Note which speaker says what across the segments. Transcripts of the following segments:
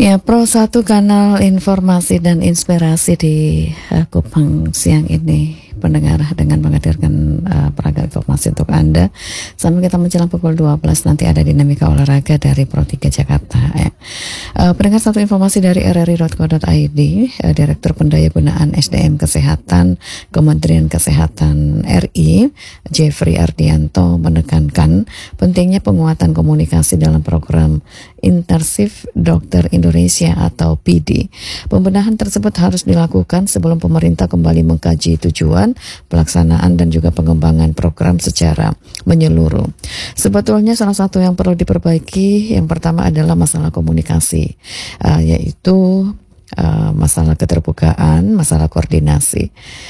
Speaker 1: Ya, Pro 1 kanal informasi dan inspirasi di Kupang siang ini, pendengar, dengan menghadirkan beragam informasi untuk Anda. Sampai kita menjelang pukul 12 nanti ada dinamika olahraga dari Pro 3 Jakarta. Ya. Pendengar, satu informasi dari rri.co.id, Direktur Pendayagunaan SDM Kesehatan Kementerian Kesehatan RI, Jeffrey Ardianto, menekankan pentingnya penguatan komunikasi dalam program Intensif Dokter Indonesia atau PD. Pembenahan tersebut harus dilakukan sebelum pemerintah kembali mengkaji tujuan, pelaksanaan, dan juga pengembangan program secara menyeluruh. Sebetulnya salah satu yang perlu diperbaiki, yang pertama adalah masalah komunikasi, yaitu masalah keterbukaan, masalah koordinasi.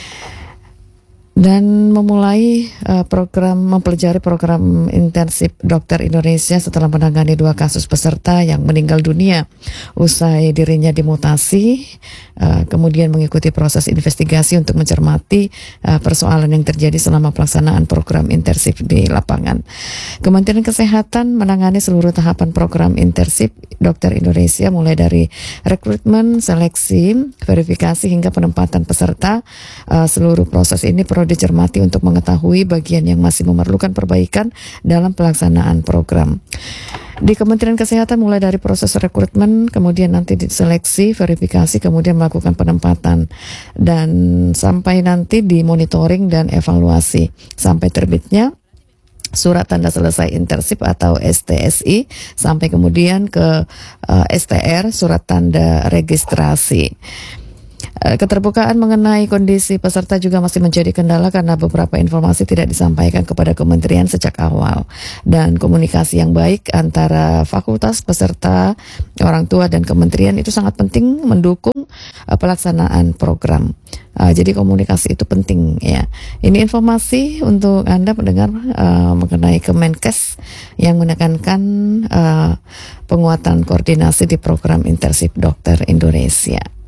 Speaker 1: Dan memulai mempelajari program Intensif Dokter Indonesia setelah menangani 2 kasus peserta yang meninggal dunia usai dirinya dimutasi, kemudian mengikuti proses investigasi untuk mencermati persoalan yang terjadi selama pelaksanaan program intensif di lapangan. Kementerian Kesehatan menangani seluruh tahapan program Intensif Dokter Indonesia, mulai dari rekrutmen, seleksi, verifikasi hingga penempatan peserta. Seluruh proses ini perlu dicermati untuk mengetahui bagian yang masih memerlukan perbaikan dalam pelaksanaan program. Di Kementerian Kesehatan mulai dari proses rekrutmen, kemudian nanti diseleksi, verifikasi, kemudian melakukan penempatan, dan sampai nanti di monitoring dan evaluasi sampai terbitnya surat tanda selesai intensif atau STSI, sampai kemudian ke STR, surat tanda registrasi. Keterbukaan mengenai kondisi peserta juga masih menjadi kendala karena beberapa informasi tidak disampaikan kepada kementerian sejak awal, dan komunikasi yang baik antara fakultas, peserta, orang tua, dan kementerian itu sangat penting mendukung pelaksanaan program. Jadi komunikasi itu penting, ya. Ini informasi untuk Anda pendengar mengenai Kemenkes yang menekankan penguatan koordinasi di program Intensif Dokter Indonesia.